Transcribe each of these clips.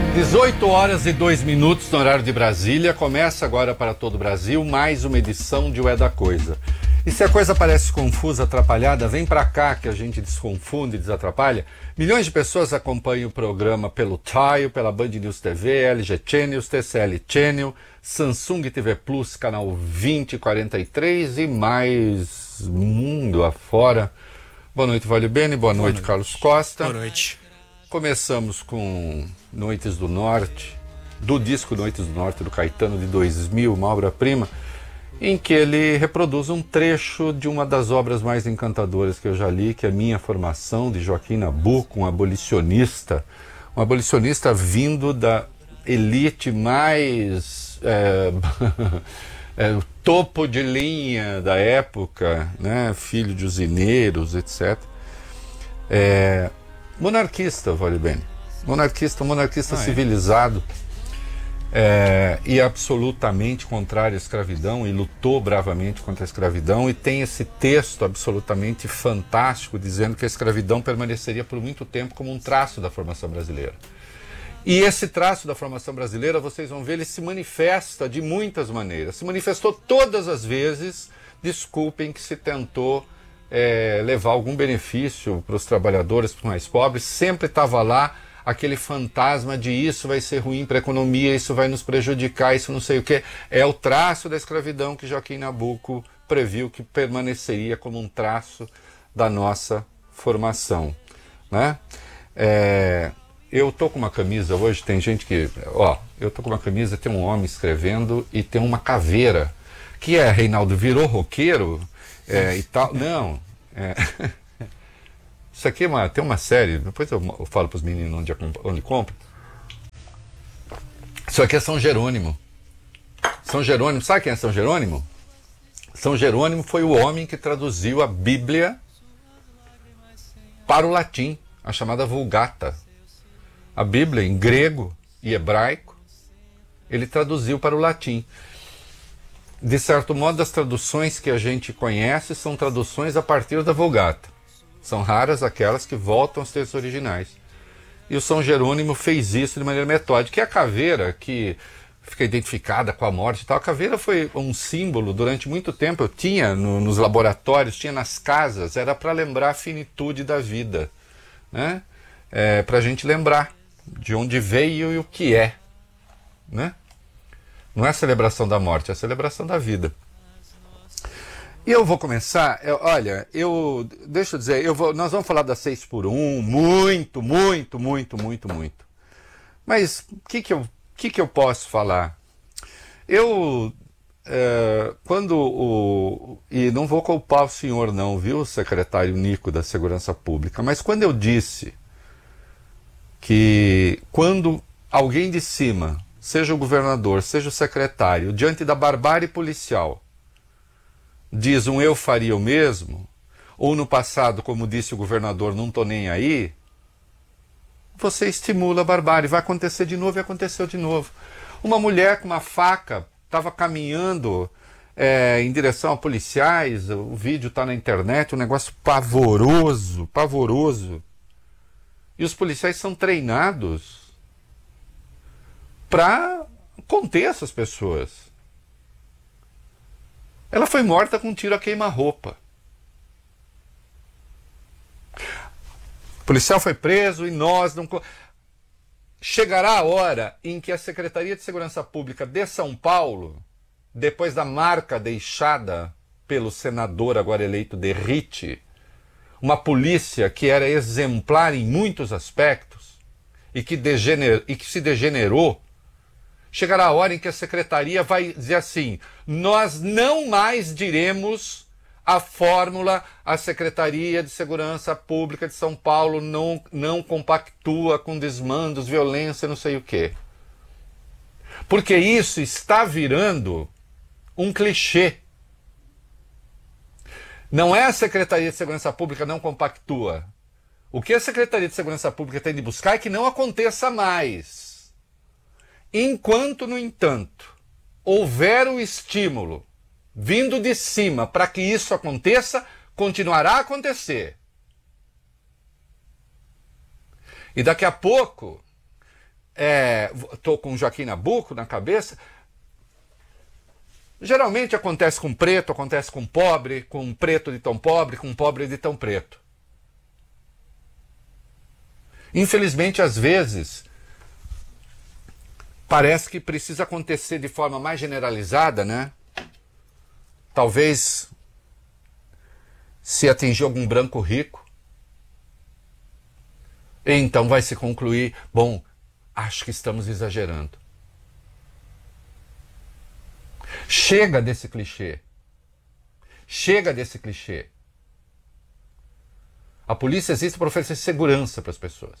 18h02 no horário de Brasília. Começa agora para todo o Brasil mais uma edição de O É da Coisa. E se a coisa parece confusa, atrapalhada, vem para cá que a gente desconfunde e desatrapalha. Milhões de pessoas acompanham o programa pelo Tile, pela Band News TV, LG Channels, TCL Channel, Samsung TV Plus, canal 2043 e mais mundo afora. Boa noite, Vale Bene. Boa noite, Carlos Costa. Boa noite. Começamos com Noites do Norte, do disco Noites do Norte, do Caetano, de 2000, uma obra-prima, em que ele reproduz um trecho de uma das obras mais encantadoras que eu já li, que é Minha Formação, de Joaquim Nabuco, um abolicionista vindo da elite mais o topo de linha da época, né? Filho de usineiros, etc. Monarquista, Vale Bene. Monarquista civilizado, e absolutamente contrário à escravidão, e lutou bravamente contra a escravidão, e tem esse texto absolutamente fantástico dizendo que a escravidão permaneceria por muito tempo como um traço da formação brasileira. E esse traço da formação brasileira, vocês vão ver, ele se manifesta de muitas maneiras. Se manifestou todas as vezes, desculpem, que se tentou levar algum benefício para os trabalhadores, para os mais pobres. Sempre estava lá aquele fantasma de isso vai ser ruim para a economia, isso vai nos prejudicar, isso não sei o quê. É o traço da escravidão que Joaquim Nabuco previu que permaneceria como um traço da nossa formação, né? Eu tô com uma camisa hoje, tem gente que... eu tô com uma camisa, tem um homem escrevendo e tem uma caveira. Que é, Reinaldo, virou roqueiro? E tal. Não. Isso aqui tem uma série, depois eu falo para os meninos onde compra. Isso aqui é São Jerônimo. São Jerônimo, sabe quem é São Jerônimo? São Jerônimo foi o homem que traduziu a Bíblia para o latim, a chamada Vulgata. A Bíblia em grego e hebraico, ele traduziu para o latim. De certo modo, as traduções que a gente conhece são traduções a partir da Vulgata. São raras aquelas que voltam aos textos originais. E o São Jerônimo fez isso de maneira metódica. E a caveira, que fica identificada com a morte e tal, a caveira foi um símbolo durante muito tempo. Eu tinha nos laboratórios, tinha nas casas, era para lembrar a finitude da vida, né? Para a gente lembrar de onde veio e o que é, né? Não é a celebração da morte, é a celebração da vida. E eu vou começar, deixa eu dizer, nós vamos falar da 6x1, muito. Mas o que eu posso falar? E não vou culpar o senhor não, viu, secretário Nico da Segurança Pública, mas quando eu disse que quando alguém de cima, seja o governador, seja o secretário, diante da barbárie policial, diz eu faria o mesmo, ou no passado, como disse o governador, não estou nem aí, você estimula a barbárie. Vai acontecer de novo e aconteceu de novo. Uma mulher com uma faca estava caminhando em direção a policiais, o vídeo está na internet, um negócio pavoroso. E os policiais são treinados para conter essas pessoas. Ela foi morta com um tiro a queima-roupa. O policial foi preso e nós não... Chegará a hora em que a Secretaria de Segurança Pública de São Paulo, depois da marca deixada pelo senador agora eleito Derrite, uma polícia que era exemplar em muitos aspectos e que se degenerou, chegará a hora em que a secretaria vai dizer assim: nós não mais diremos a fórmula, a Secretaria de Segurança Pública de São Paulo não compactua com desmandos, violência, não sei o quê. Porque isso está virando um clichê. Não é a Secretaria de Segurança Pública não compactua. O que a Secretaria de Segurança Pública tem de buscar é que não aconteça mais. Enquanto, no entanto, houver o estímulo vindo de cima para que isso aconteça, continuará a acontecer. E daqui a pouco, Estou com Joaquim Nabuco na cabeça. Geralmente acontece com preto, acontece com pobre, com um preto de tão pobre, com um pobre de tão preto. Infelizmente, às vezes, parece que precisa acontecer de forma mais generalizada, né? Talvez se atingir algum branco rico. E então vai se concluir, bom, acho que estamos exagerando. Chega desse clichê. Chega desse clichê. A polícia existe para oferecer segurança para as pessoas.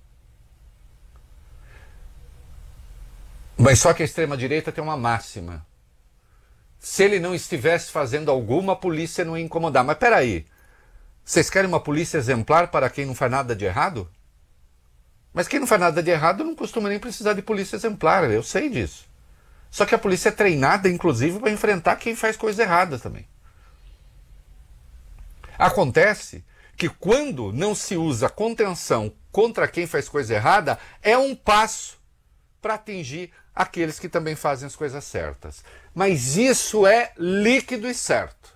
Mas só que a extrema-direita tem uma máxima. Se ele não estivesse fazendo alguma, a polícia não ia incomodar. Mas peraí, vocês querem uma polícia exemplar para quem não faz nada de errado? Mas quem não faz nada de errado não costuma nem precisar de polícia exemplar, eu sei disso. Só que a polícia é treinada, inclusive, para enfrentar quem faz coisa errada também. Acontece que quando não se usa contenção contra quem faz coisa errada, é um passo para atingir aqueles que também fazem as coisas certas. Mas isso é líquido e certo.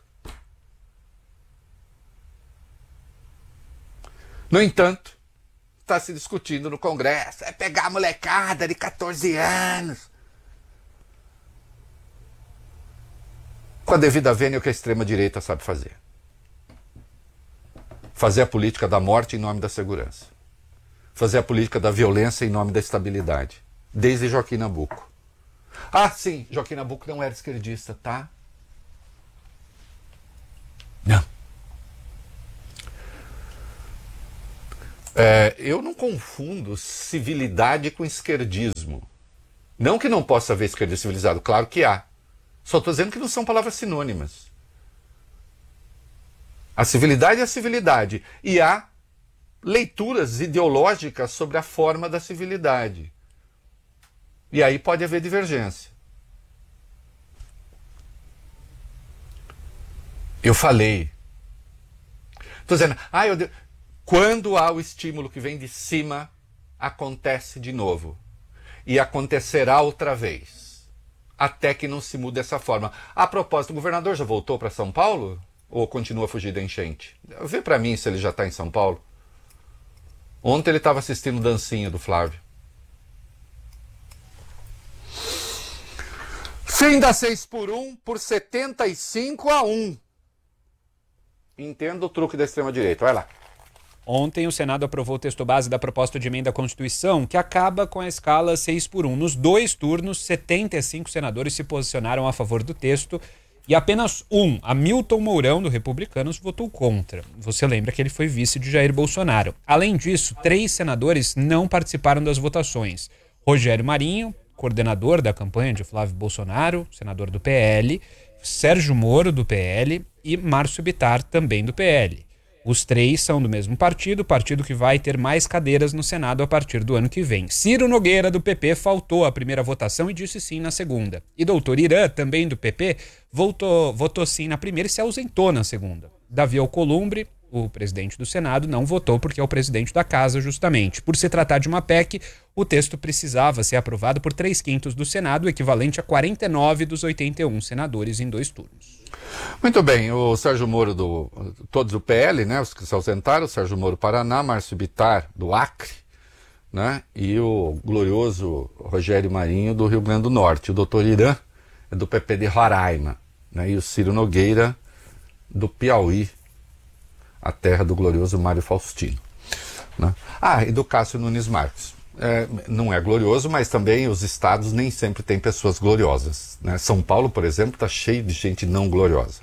No entanto, está se discutindo no Congresso, é pegar a molecada de 14 anos. Com a devida vênia, o que a extrema-direita sabe fazer. Fazer a política da morte em nome da segurança. Fazer a política da violência em nome da estabilidade. Desde Joaquim Nabuco. Ah, sim, Joaquim Nabuco não era esquerdista, tá? Não. Eu não confundo civilidade com esquerdismo. Não que não possa haver esquerda civilizado, claro que há. Só estou dizendo que não são palavras sinônimas. A civilidade é a civilidade. E há leituras ideológicas sobre a forma da civilidade. E aí pode haver divergência. Eu falei. Estou dizendo, quando há o estímulo que vem de cima, acontece de novo. E acontecerá outra vez. Até que não se mude dessa forma. A propósito, o governador já voltou para São Paulo? Ou continua a fugir da enchente? Vê para mim se ele já está em São Paulo. Ontem ele estava assistindo o dancinho do Flávio. Fim da 6x1 por 75-1. Entenda o truque da extrema-direita. Vai lá. Ontem, o Senado aprovou o texto base da proposta de emenda à Constituição, que acaba com a escala 6x1. Nos 2 turnos, 75 senadores se posicionaram a favor do texto e apenas Hamilton Mourão, do Republicanos, votou contra. Você lembra que ele foi vice de Jair Bolsonaro. Além disso, 3 senadores não participaram das votações. Rogério Marinho, coordenador da campanha de Flávio Bolsonaro, senador do PL, Sérgio Moro, do PL, e Márcio Bittar, também do PL. Os 3 são do mesmo partido, o partido que vai ter mais cadeiras no Senado a partir do ano que vem. Ciro Nogueira, do PP, faltou à primeira votação e disse sim na segunda. E doutor Irã, também do PP, votou sim na primeira e se ausentou na segunda. Davi Alcolumbre, o presidente do Senado, não votou porque é o presidente da casa, justamente. Por se tratar de uma PEC, o texto precisava ser aprovado por 3/5 do Senado, equivalente a 49 dos 81 senadores em 2 turnos. Muito bem, o Sérgio Moro, todos do PL, né, os que se ausentaram, o Sérgio Moro Paraná, Márcio Bittar do Acre, né, e o glorioso Rogério Marinho do Rio Grande do Norte. O doutor Irã é do PP de Roraima, né, e o Ciro Nogueira do Piauí, a terra do glorioso Mário Faustino. Né? E do Cássio Nunes Marques. Não é glorioso, mas também os estados nem sempre têm pessoas gloriosas. Né? São Paulo, por exemplo, está cheio de gente não gloriosa.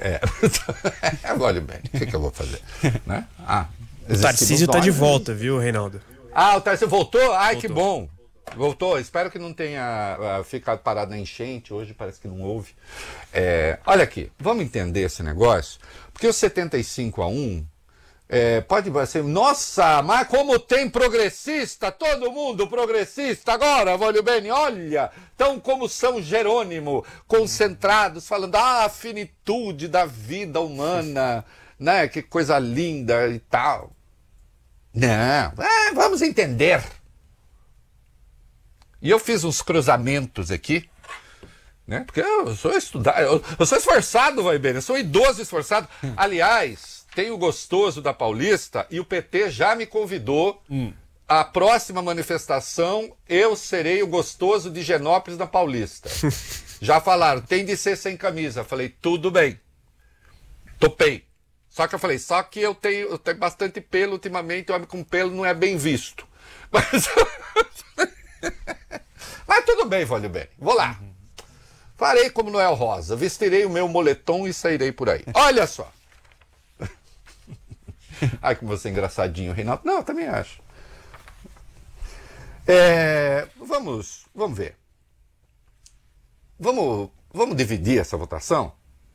Olha bem, o que eu vou fazer? Né? O Tarcísio está de volta, viu, Reinaldo? O Tarcísio voltou? Ai, voltou. Que bom. Voltou. Espero que não tenha ficado parado na enchente. Hoje parece que não houve. Olha aqui, vamos entender esse negócio. Porque o 75-1... pode ser, nossa, mas como tem progressista, todo mundo progressista agora, Volio Bene, olha, tão como São Jerônimo, concentrados, falando a finitude da vida humana, né, que coisa linda e tal. Não, vamos entender. E eu fiz uns cruzamentos aqui, né? Porque eu sou estudado, eu sou esforçado, vai bem, eu sou idoso esforçado. Aliás, tem o gostoso da Paulista e o PT já me convidou. A próxima manifestação, eu serei o gostoso de Genópolis na Paulista. Já falaram, tem de ser sem camisa. Falei, tudo bem. Topei. Só que eu falei, só que eu tenho bastante pelo ultimamente, homem com pelo não é bem visto. Mas tudo bem, Vale bem. Vou lá. Farei como Noel Rosa, vestirei o meu moletom e sairei por aí. Olha só. Ai, como você é engraçadinho, Reinaldo. Não, eu também acho. Vamos ver. Vamos dividir essa votação?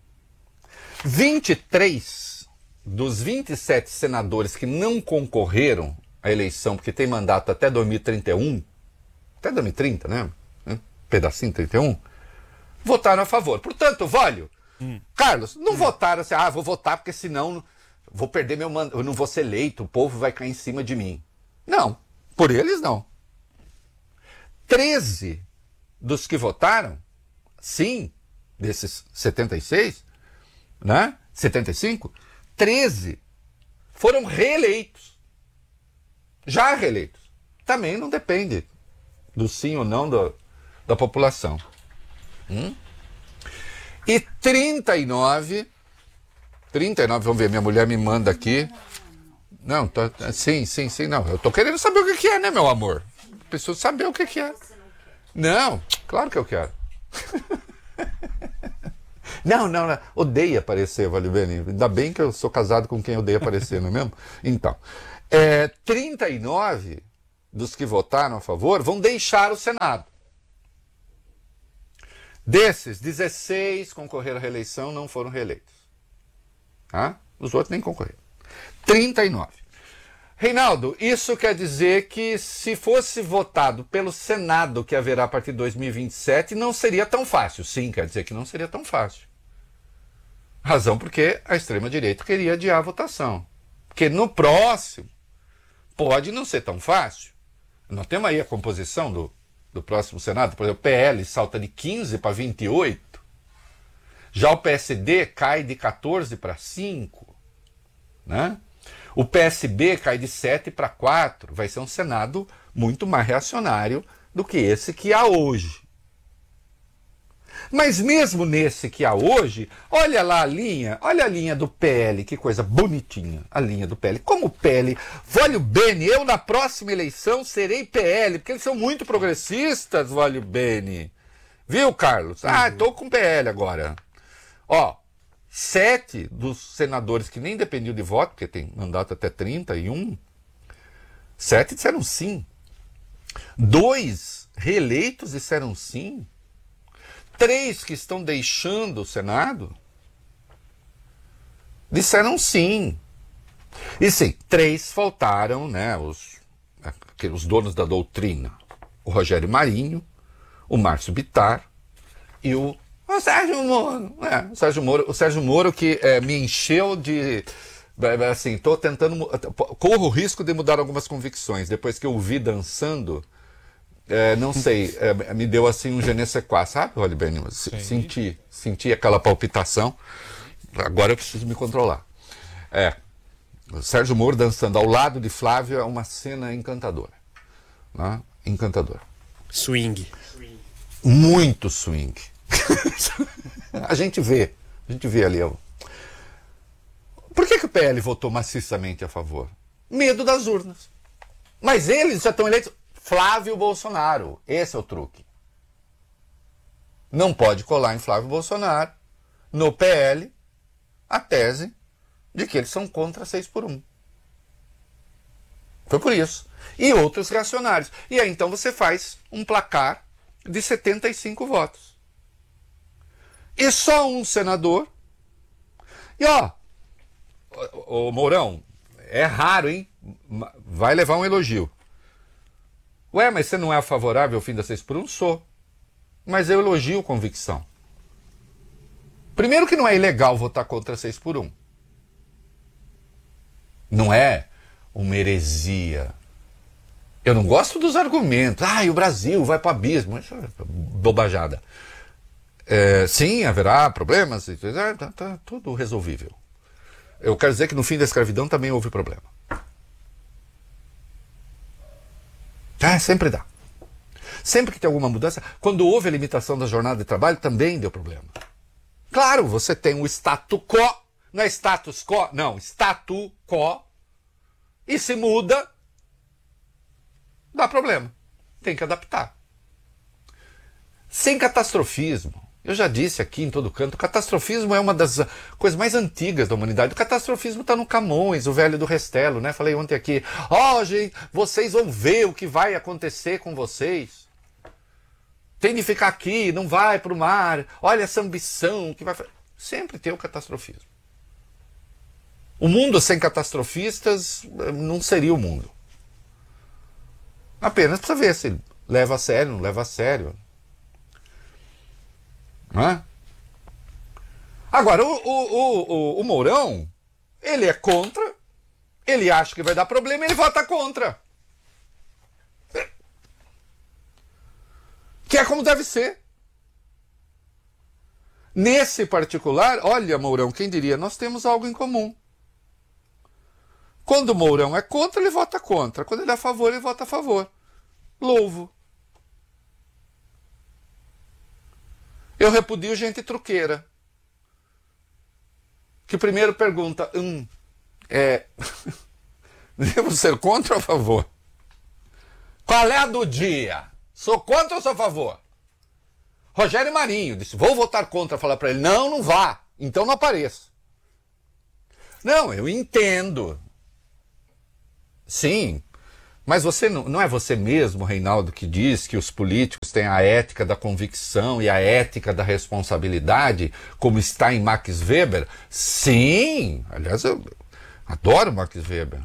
23 dos 27 senadores que não concorreram à eleição, porque tem mandato até 2031, até 2030, né? Pedacinho 31, votaram a favor. Portanto, Vólio, Carlos, não votaram assim, vou votar porque senão vou perder meu mandato, eu não vou ser eleito, o povo vai cair em cima de mim. Não, por eles não. 13 dos que votaram, sim, desses 76, né? 75, 13 foram reeleitos. Já reeleitos. Também não depende do sim ou não da população. E 39, vamos ver, minha mulher me manda aqui. Não, sim, não. Eu tô querendo saber o que é, né, meu amor? Preciso saber o que é. Não, claro que eu quero. Não. Odeia aparecer, Vale Bene. Ainda bem que eu sou casado com quem odeia aparecer, não é mesmo? Então, 39 dos que votaram a favor vão deixar o Senado. Desses, 16 concorreram à reeleição, não foram reeleitos. Os outros nem concorreram. 39. Reinaldo, isso quer dizer que se fosse votado pelo Senado, que haverá a partir de 2027, não seria tão fácil. Sim, quer dizer que não seria tão fácil. Razão porque a extrema-direita queria adiar a votação. Porque no próximo pode não ser tão fácil. Nós temos aí a composição do próximo Senado. Por exemplo, o PL salta de 15 para 28. Já o PSD cai de 14 para 5. Né? O PSB cai de 7 para 4. Vai ser um Senado muito mais reacionário do que esse que há hoje. Mas mesmo nesse que há hoje, olha lá olha a linha do PL, que coisa bonitinha, a linha do PL. Como o PL, Vólio Bene, eu na próxima eleição serei PL, porque eles são muito progressistas, Vólio Bene. Viu, Carlos? Estou com PL agora. 7 dos senadores que nem dependiam de voto, porque tem mandato até 31, 7 disseram sim. 2 reeleitos disseram sim. 3 que estão deixando o Senado disseram sim. E sim, 3 faltaram, né, os donos da doutrina. O Rogério Marinho, o Márcio Bittar e o Sérgio Moro. O Sérgio Moro que me encheu de... Assim, corro o risco de mudar algumas convicções. Depois que eu o vi dançando... não sei, me deu assim um je ne sais quoi, sabe, Vale Bene? Senti aquela palpitação. Agora eu preciso me controlar. O Sérgio Moro dançando ao lado de Flávio é uma cena encantadora. Né? Encantadora. Swing. Muito swing. A gente vê ali. Por que o PL votou maciçamente a favor? Medo das urnas. Mas eles já estão eleitos. Flávio Bolsonaro, esse é o truque. Não pode colar em Flávio Bolsonaro, no PL, a tese de que eles são contra 6x1. Foi por isso. E outros reacionários. E aí então você faz um placar de 75 votos. E só um senador. E ô Mourão, é raro, hein? Vai levar um elogio. Ué, mas você não é favorável ao fim da 6x1? Sou. Mas eu elogio convicção. Primeiro que não é ilegal votar contra 6x1. Não é uma heresia. Eu não gosto dos argumentos. O Brasil vai para o abismo. Isso é bobajada. Sim, haverá problemas. Tá tudo resolvível. Eu quero dizer que no fim da escravidão também houve problema. Sempre dá. Sempre que tem alguma mudança, quando houve a limitação da jornada de trabalho, também deu problema. Claro, você tem o status quo, não é status quo, não, status quo, e se muda, dá problema. Tem que adaptar. Sem catastrofismo. Eu já disse aqui em todo canto, o catastrofismo é uma das coisas mais antigas da humanidade. O catastrofismo está no Camões, o velho do Restelo, né? Falei ontem aqui, gente, vocês vão ver o que vai acontecer com vocês. Tem de ficar aqui, não vai para o mar, olha essa ambição que vai... Sempre tem o catastrofismo. O mundo sem catastrofistas não seria o mundo. Apenas precisa ver se leva a sério, não leva a sério. Não é? Agora, o Mourão, ele é contra, ele acha que vai dar problema, ele vota contra. Que é como deve ser. Nesse particular, olha, Mourão, quem diria, nós temos algo em comum. Quando o Mourão é contra, ele vota contra. Quando ele é a favor, ele vota a favor. Louvo. Eu repudio gente truqueira. Que primeiro pergunta, devo ser contra ou a favor? Qual é a do dia? Sou contra ou sou a favor? Rogério Marinho disse, vou votar contra. Falar para ele, não vá. Então não apareça. Não, eu entendo. Sim. Mas você não é você mesmo, Reinaldo, que diz que os políticos têm a ética da convicção e a ética da responsabilidade, como está em Max Weber? Sim! Aliás, eu adoro Max Weber.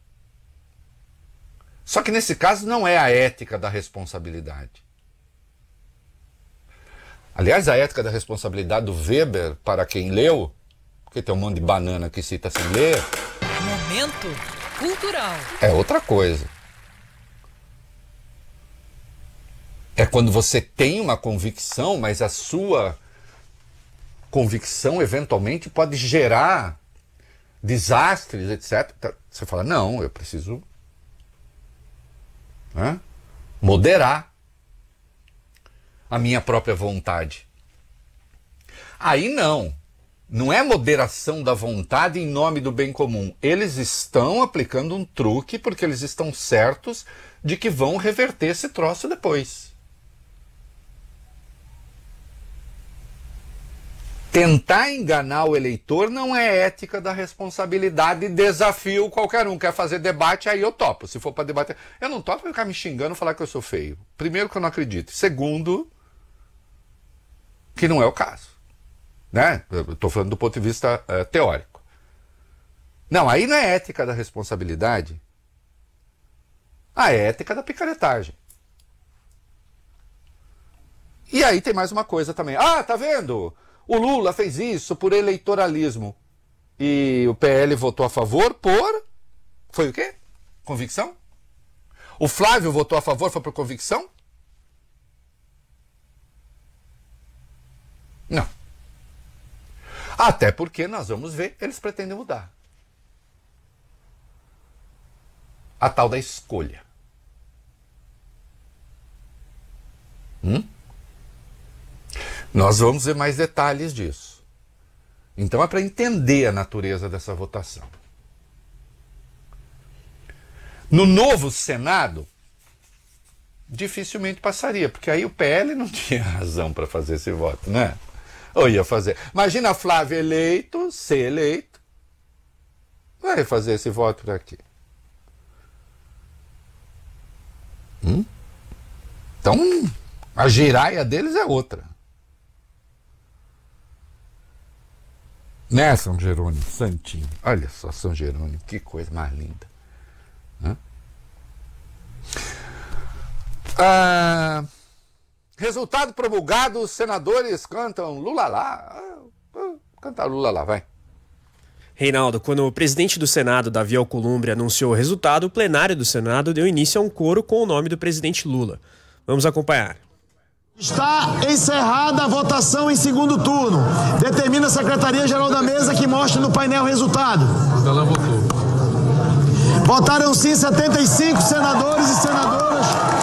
Só que nesse caso não é a ética da responsabilidade. Aliás, a ética da responsabilidade do Weber, para quem leu, porque tem um monte de banana que cita sem ler... Momento cultural. É outra coisa. É quando você tem uma convicção, mas a sua convicção eventualmente pode gerar desastres, etc. Você fala, não, eu preciso moderar a minha própria vontade. Aí não é moderação da vontade em nome do bem comum. Eles estão aplicando um truque porque eles estão certos de que vão reverter esse troço depois. Tentar enganar o eleitor não é ética da responsabilidade. Desafio qualquer um. Quer fazer debate, aí eu topo. Se for para debater... Eu não topo ficar me xingando e falar que eu sou feio. Primeiro, que eu não acredito. Segundo, que não é o caso. Né? Eu estou falando do ponto de vista teórico. Não, aí não é ética da responsabilidade. É ética da picaretagem. E aí tem mais uma coisa também. Tá vendo? O Lula fez isso por eleitoralismo. E o PL votou a favor por... Foi o quê? Convicção? O Flávio votou a favor, foi por convicção? Não. Até porque nós vamos ver, eles pretendem mudar. A tal da escolha. Nós vamos ver mais detalhes disso. Então é para entender a natureza dessa votação. No novo Senado, dificilmente passaria, porque aí o PL não tinha razão para fazer esse voto, né? Ou ia fazer. Imagina Flávio ser eleito, vai fazer esse voto por aqui. Então, a giraia deles é outra. Né, São Jerônimo? Santinho. Olha só, São Jerônimo, que coisa mais linda. Resultado promulgado, os senadores cantam Lula lá. Canta Lula lá, vai. Reinaldo, quando o presidente do Senado, Davi Alcolumbre, anunciou o resultado, o plenário do Senado deu início a um coro com o nome do presidente Lula. Vamos acompanhar. Está encerrada a votação em segundo turno. Determina a Secretaria-Geral da Mesa que mostre no painel o resultado. Ela votou. Votaram sim 75 senadores e senadoras.